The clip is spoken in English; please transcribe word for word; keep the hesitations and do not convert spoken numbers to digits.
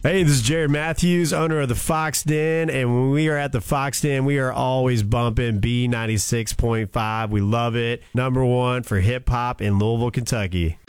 Hey, this is Jared Matthews, owner of the Fox Den, and when we are at the Fox Den, we are always bumping B ninety-six point five. We love it. Number one for hip-hop in Louisville, Kentucky.